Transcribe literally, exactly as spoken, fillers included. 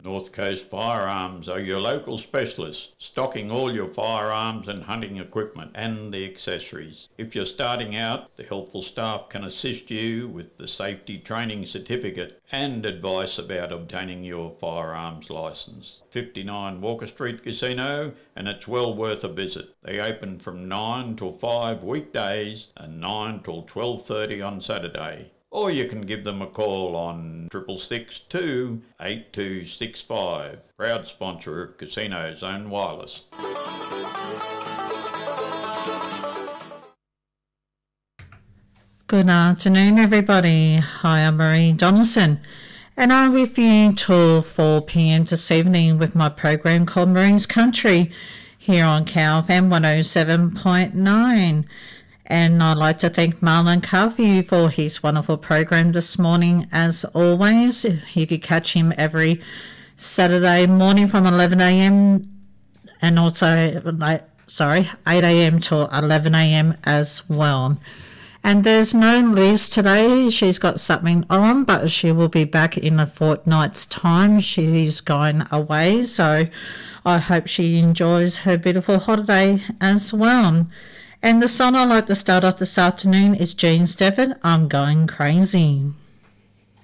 North Coast Firearms are your local specialists, stocking all your firearms and hunting equipment and the accessories. If you're starting out, the helpful staff can assist you with the safety training certificate and advice about obtaining your firearms licence. fifty-nine Walker Street Casino, and it's well worth a visit. They open from nine till five weekdays and nine till twelve thirty on Saturday. Or you can give them a call on triple six two eight two six five. Proud sponsor of Casino Zone Wireless. Good afternoon, everybody. Hi, I'm Marie Donaldson, and I'm with you till four p m this evening with my program called Marie's Country here on C A L F M one oh seven point nine. And I'd like to thank Marlon Carvey for his wonderful program this morning. As always, you could catch him every Saturday morning from eleven a m and also, like, sorry, eight a m till eleven a m as well. And there's no Liz today. She's got something on, but she will be back in a fortnight's time. She's going away, so I hope she enjoys her beautiful holiday as well. And the song I'd like to start off this afternoon is Jean Stefford, I'm Going Crazy.